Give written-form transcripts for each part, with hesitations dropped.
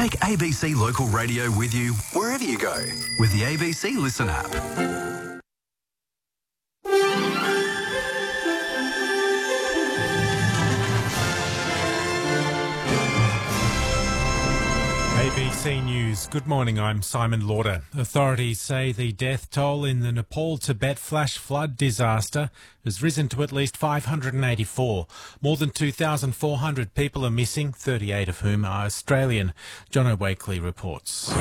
Take ABC Local Radio with you wherever you go with the ABC Listen app. ABC News. Good morning, I'm Simon Lauder. Authorities say the death toll in the Nepal-Tibet flash flood disaster has risen to at least 584. More than 2,400 people are missing, 38 of whom are Australian. Jono Wakely reports.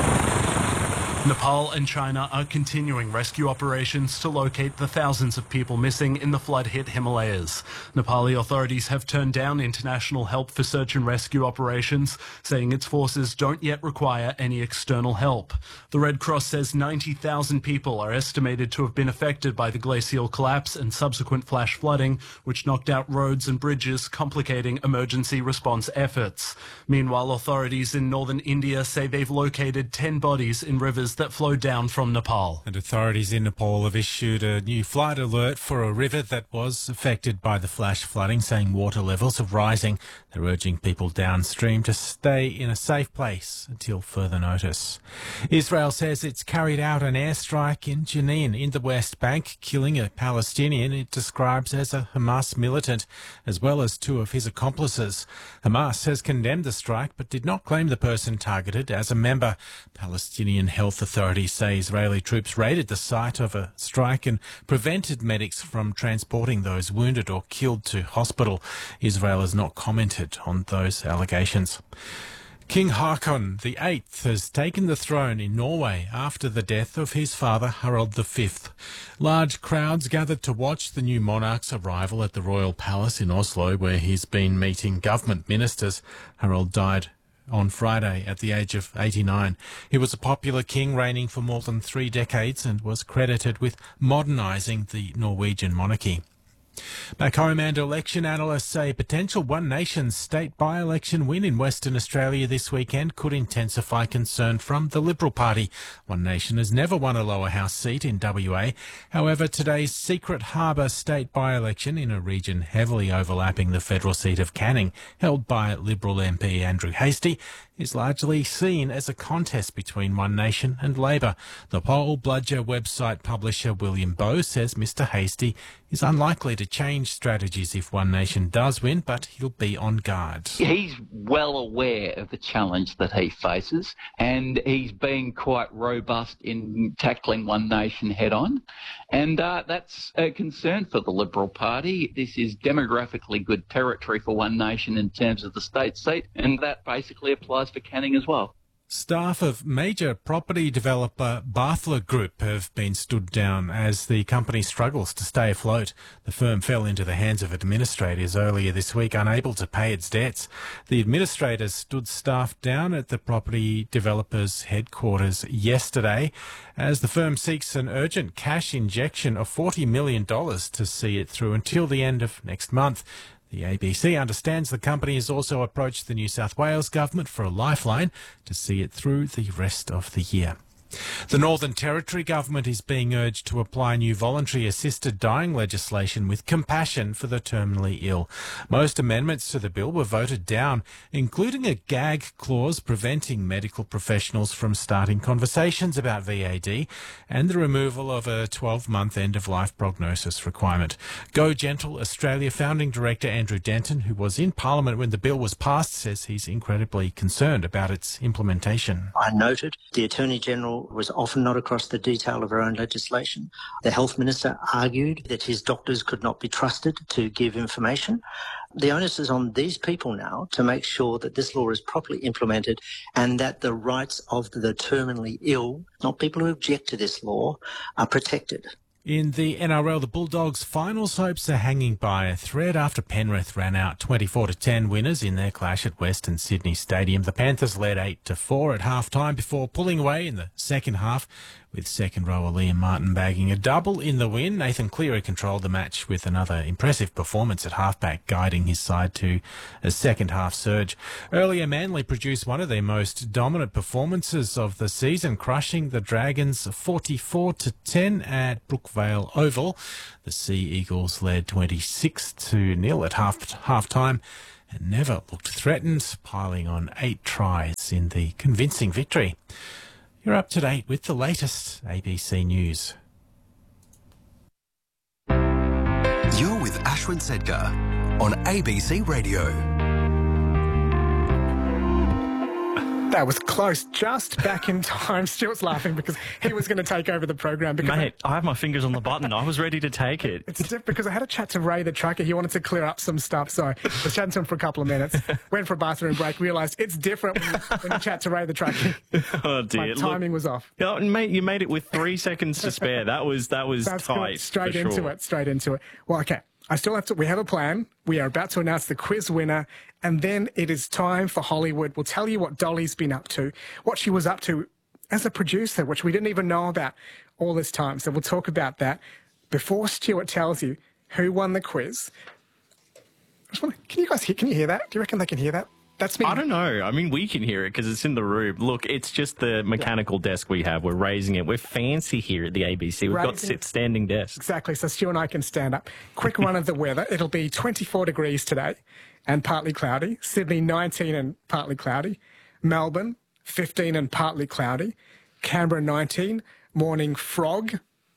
Nepal and China are continuing rescue operations to locate the thousands of people missing in the flood-hit Himalayas. Nepali authorities have turned down international help for search and rescue operations, saying its forces don't yet require any external help. The Red Cross says 90,000 people are estimated to have been affected by the glacial collapse and subsequent flash flooding, which knocked out roads and bridges, complicating emergency response efforts. Meanwhile, authorities in northern India say they've located 10 bodies in rivers that flow down from Nepal. And authorities in Nepal have issued a new flood alert for a river that was affected by the flash flooding, saying water levels are rising. They're urging people downstream to stay in a safe place until further notice. Israel says it's carried out an airstrike in Jenin in the West Bank, killing a Palestinian it describes as a Hamas militant, as well as two of his accomplices. Hamas has condemned the strike but did not claim the person targeted as a member. Palestinian health authorities say Israeli troops raided the site of a strike and prevented medics from transporting those wounded or killed to hospital. Israel has not commented on those allegations. King Haakon VIII has taken the throne in Norway after the death of his father Harald V. Large crowds gathered to watch the new monarch's arrival at the royal palace in Oslo, where he's been meeting government ministers. Harald died on Friday at the age of 89. He was a popular king reigning for more than 3 decades and was credited with modernising the Norwegian monarchy. Back home, and election analysts say a potential One Nation state by-election win in Western Australia this weekend could intensify concern from the Liberal Party. One Nation has never won a lower house seat in WA. However, today's Secret Harbour state by-election in a region heavily overlapping the federal seat of Canning, held by Liberal MP Andrew Hastie, is largely seen as a contest between One Nation and Labor. The Poll Bludger website publisher William Bowe says Mr Hastie is unlikely to change strategies if One Nation does win, but he'll be on guard. He's well aware of the challenge that he faces, and he's been quite robust in tackling One Nation head-on, and that's a concern for the Liberal Party. This is demographically good territory for One Nation in terms of the state seat, and that basically applies for Canning as well. Staff of major property developer Barthler Group have been stood down as the company struggles to stay afloat. The firm fell into the hands of administrators earlier this week, unable to pay its debts. The administrators stood staff down at the property developer's headquarters yesterday as the firm seeks an urgent cash injection of $40 million to see it through until the end of next month. The ABC understands the company has also approached the New South Wales government for a lifeline to see it through the rest of the year. The Northern Territory government is being urged to apply new voluntary assisted dying legislation with compassion for the terminally ill. Most amendments to the bill were voted down, including a gag clause preventing medical professionals from starting conversations about VAD and the removal of a 12-month end-of-life prognosis requirement. Go Gentle Australia founding director Andrew Denton, who was in Parliament when the bill was passed, says he's incredibly concerned about its implementation. I noted the Attorney-General was often not across the detail of her own legislation. The Health Minister argued that his doctors could not be trusted to give information. The onus is on these people now to make sure that this law is properly implemented and that the rights of the terminally ill, not people who object to this law, are protected. In the NRL, the Bulldogs' finals hopes are hanging by a thread after Penrith ran out 24-10 winners in their clash at Western Sydney Stadium. The Panthers led 8-4 at half-time before pulling away in the second half, with second rower Liam Martin bagging a double in the win. Nathan Cleary controlled the match with another impressive performance at halfback, guiding his side to a second-half surge. Earlier, Manly produced one of their most dominant performances of the season, crushing the Dragons 44-10 at Brookvale Oval. The Sea Eagles led 26-0 at half-time and never looked threatened, piling on 8 tries Tigers in the convincing victory. You're up to date with the latest ABC News. You're with Ashwin Sedkar on ABC Radio. That was close, just back in time. Stuart's laughing because he was going to take over the program. Because Mate, I have my fingers on the button. I was ready to take it. It's different because I had a chat to Ray the trucker. He wanted to clear up some stuff, so I was chatting to him for a couple of minutes. Went for a bathroom break, realised it's different when you chat to Ray the trucker. Oh dear, My timing was off. Oh, mate, you made it with 3 seconds to spare. That was That's tight. good. Straight for into sure. it. Straight into it. Well, okay. We have a plan. We are about to announce the quiz winner, and then it is time for Hollywood. We'll tell you what Dolly's been up to, what she was up to as a producer, which we didn't even know about all this time. So we'll talk about that. Before Stuart tells you who won the quiz, can you guys hear? Can you hear that? Do you reckon they can hear that? That's me. I don't know. I mean, we can hear it because it's in the room. Look, it's just the mechanical desk we have. We're raising it. We're fancy here at the ABC. We've got standing desks. Exactly. So Stu and I can stand up. Quick run of the weather. It'll be 24 degrees today and partly cloudy. Sydney, 19 and partly cloudy. Melbourne, 15 and partly cloudy. Canberra, 19. Morning frog.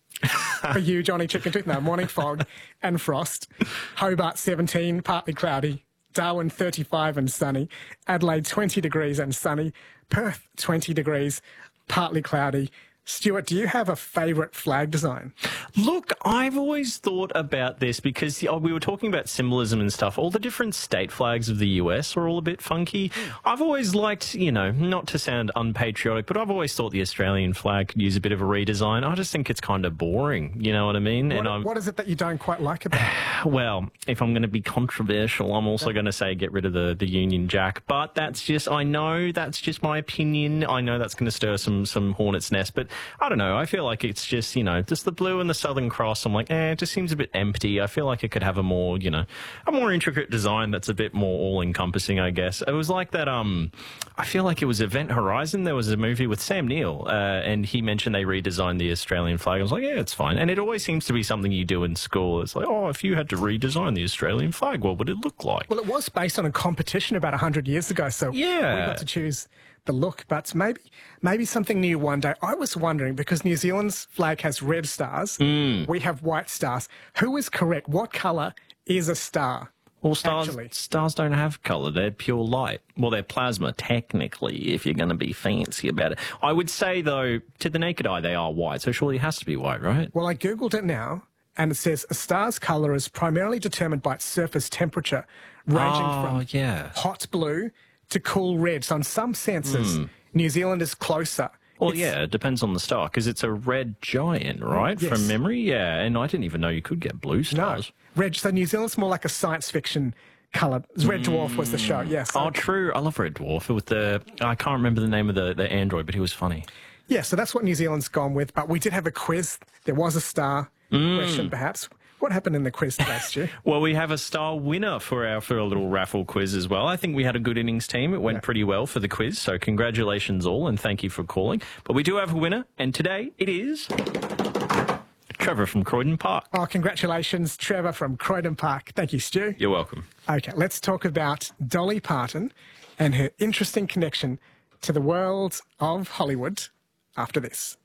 For you, Johnny Chicken Tooth. No, morning fog and frost. Hobart, 17, partly cloudy. Darwin, 35 and sunny. Adelaide, 20 degrees and sunny. Perth, 20 degrees, partly cloudy. Stuart, do you have a favourite flag design? Look, I've always thought about this because we were talking about symbolism and stuff. All the different state flags of the US are all a bit funky. I've always liked, not to sound unpatriotic, but I've always thought the Australian flag could use a bit of a redesign. I just think it's kind of boring, you know what I mean? What is it that you don't quite like about it? Well, if I'm going to be controversial, I'm also going to say get rid of the Union Jack. But I know that's just my opinion. I know that's going to stir some hornet's nest, but I don't know. I feel like it's just, just the blue and the Southern Cross. I'm like, it just seems a bit empty. I feel like it could have a more, a more intricate design that's a bit more all-encompassing, I guess. It was like that, I feel like it was Event Horizon. There was a movie with Sam Neill, and he mentioned they redesigned the Australian flag. I was like, yeah, it's fine. And it always seems to be something you do in school. It's like, if you had to redesign the Australian flag, what would it look like? Well, it was based on a competition about 100 years ago, so yeah, we got to choose the look, but maybe something new one day. I was wondering, because New Zealand's flag has red stars, we have white stars. Who is correct? What colour is a star? Well, stars don't have colour. They're pure light. Well, they're plasma, technically, if you're going to be fancy about it. I would say, though, to the naked eye, they are white, so surely it has to be white, right? Well, I Googled it now, and it says a star's colour is primarily determined by its surface temperature, ranging from hot blue to cool red. So in some senses, New Zealand is closer. Well, it depends on the star, because it's a red giant, right, yes, from memory? Yeah, and I didn't even know you could get blue stars. No, red. So New Zealand's more like a science fiction colour. Red Dwarf was the show, yes. Oh, true. I love Red Dwarf. It was I can't remember the name of the android, but he was funny. Yeah, so that's what New Zealand's gone with. But we did have a quiz. There was a star question, perhaps. What happened in the quiz last year? Well, we have a star winner for a little raffle quiz as well. I think we had a good innings team. It went pretty well for the quiz, so congratulations all, and thank you for calling. But we do have a winner, and today it is Trevor from Croydon Park. Oh, congratulations, Trevor from Croydon Park. Thank you, Stu. You're welcome. Okay, let's talk about Dolly Parton and her interesting connection to the world of Hollywood after this.